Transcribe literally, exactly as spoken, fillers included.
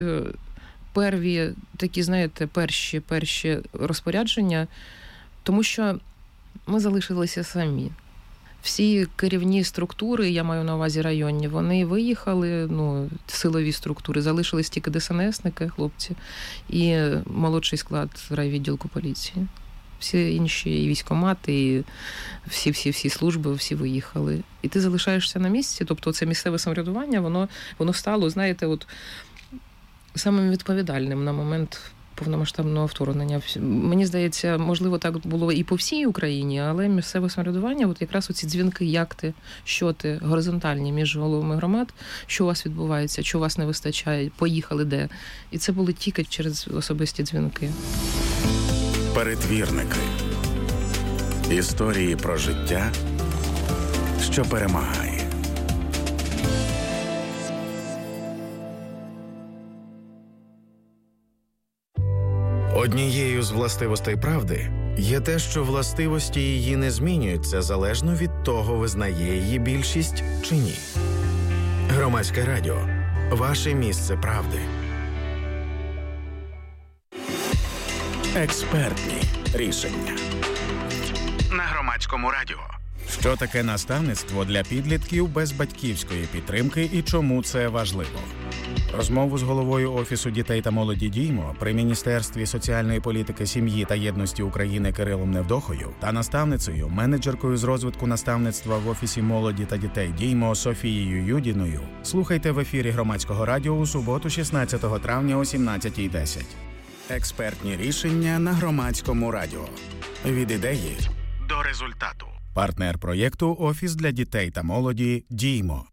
Перві такі, знаєте, перші, перші розпорядження, тому що ми залишилися самі. Всі керівні структури, я маю на увазі районні, вони виїхали, ну, силові структури, залишились тільки ДСНСники, хлопці, і молодший склад райвідділку поліції. Всі інші і військкомати, і всі-всі-всі служби, всі виїхали. І ти залишаєшся на місці, тобто це місцеве самоврядування, воно, воно стало, знаєте, от самим відповідальним на момент повномасштабного вторгнення. Мені здається, можливо, так було і по всій Україні, але місцеве самоврядування, от якраз оці дзвінки, як ти, що ти, горизонтальні між головами громад, що у вас відбувається, що у вас не вистачає, поїхали де. І це були тільки через особисті дзвінки. Перетвірники. Історії про життя, що перемагає. Однією з властивостей правди є те, що властивості її не змінюються залежно від того, визнає її більшість чи ні. Громадське радіо. Ваше місце правди. Експертні рішення. На Громадському радіо. Що таке наставництво для підлітків без батьківської підтримки і чому це важливо? Розмову з головою Офісу дітей та молоді «Діймо» при Міністерстві соціальної політики, сім'ї та єдності України Кирилом Невдохою та наставницею, менеджеркою з розвитку наставництва в Офісі молоді та дітей «Діймо» Софією Юдіною слухайте в ефірі Громадського радіо у суботу, шістнадцятого травня о сімнадцятій десять. Експертні рішення на Громадському радіо. Від ідеї до результату. Партнер проєкту «Офіс для дітей та молоді» «Діймо».